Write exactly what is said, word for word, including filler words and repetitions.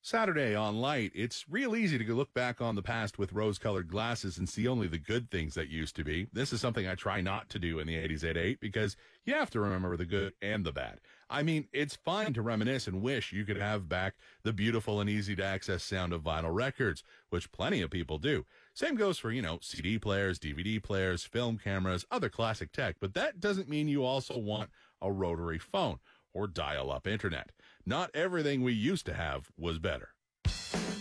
Saturday on Light, it's real easy to look back on the past with rose-colored glasses and see only the good things that used to be. This is something I try not to do in the eighties at eight because you have to remember the good and the bad. I mean, it's fine to reminisce and wish you could have back the beautiful and easy-to-access sound of vinyl records, which plenty of people do. Same goes for, you know, C D players, D V D players, film cameras, other classic tech, but that doesn't mean you also want a rotary phone or dial-up internet. Not everything we used to have was better.